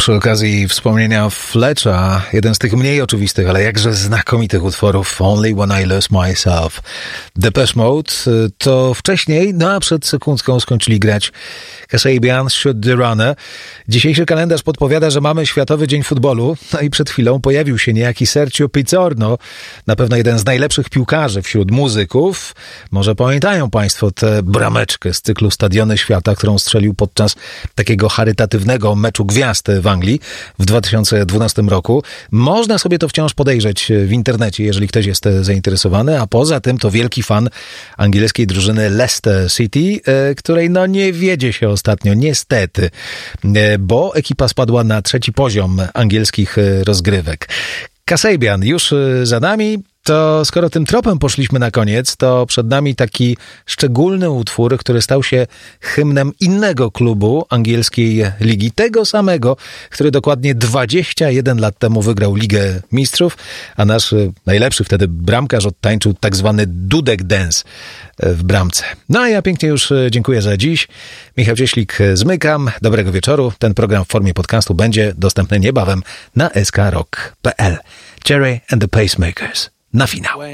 Przy okazji wspomnienia Fletcha, jeden z tych mniej oczywistych, ale jakże znakomitych utworów Only When I Lose Myself. Depeche Mode to wcześniej, a przed sekundką skończyli grać Kasabian, Shoot the Runner. Dzisiejszy kalendarz podpowiada, że mamy Światowy Dzień Futbolu, i przed chwilą pojawił się niejaki Sergio Pizzorno, na pewno jeden z najlepszych piłkarzy wśród muzyków. Może pamiętają Państwo tę brameczkę z cyklu Stadiony Świata, którą strzelił podczas takiego charytatywnego meczu gwiazd w Anglii w 2012 roku. Można sobie to wciąż podejrzeć w internecie, jeżeli ktoś jest zainteresowany, a poza tym to wielki fan angielskiej drużyny Leicester City, której nie wiedzie się ostatnio, niestety, bo ekipa spadła na 3. poziom angielskich rozgrywek. Kasabian już za nami. To skoro tym tropem poszliśmy na koniec, to przed nami taki szczególny utwór, który stał się hymnem innego klubu angielskiej ligi, tego samego, który dokładnie 21 lat temu wygrał Ligę Mistrzów, a nasz najlepszy wtedy bramkarz odtańczył tak zwany dudek dance w bramce. A ja pięknie już dziękuję za dziś. Michał Cieślik, zmykam. Dobrego wieczoru. Ten program w formie podcastu będzie dostępny niebawem na skrok.pl. Cherry and the Pacemakers. Na finał.